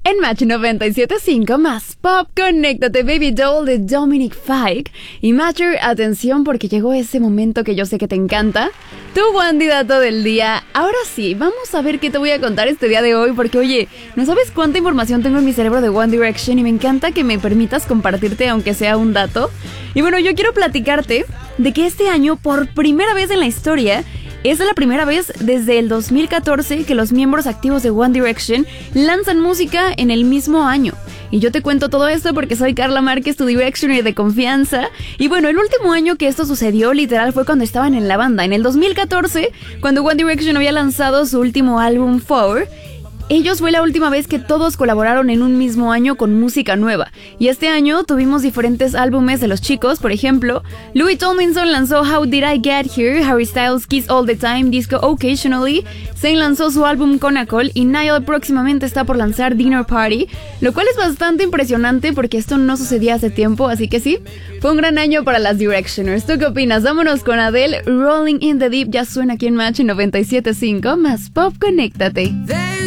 En Match 97.5 más Pop, conéctate Baby Doll de Dominic Fike. Y Matcher, atención porque llegó ese momento que yo sé que te encanta, tu candidato del día. Ahora sí, vamos a ver qué te voy a contar este día de hoy, porque oye, no sabes cuánta información tengo en mi cerebro de One Direction y me encanta que me permitas compartirte aunque sea un dato. Y bueno, yo quiero platicarte de que este año, por primera vez en la historia, es la primera vez desde el 2014 que los miembros activos de One Direction lanzan música en el mismo año. Y yo te cuento todo esto porque soy Carla Márquez, tu Directioner de confianza. Y bueno, el último año que esto sucedió literal fue cuando estaban en la banda. En el 2014, cuando One Direction había lanzado su último álbum, Four, ellos fue la última vez que todos colaboraron en un mismo año con música nueva. Y este año tuvimos diferentes álbumes de los chicos. Por ejemplo, Louis Tomlinson lanzó How Did I Get Here, Harry Styles Kiss All the Time, Disco Occasionally, Zayn lanzó su álbum Conacol y Niall próximamente está por lanzar Dinner Party, lo cual es bastante impresionante porque esto no sucedía hace tiempo, así que sí, fue un gran año para las Directioners. ¿Tú qué opinas? Vámonos con Adele, Rolling in the Deep, ya suena aquí en Match 97.5 más Pop, conéctate.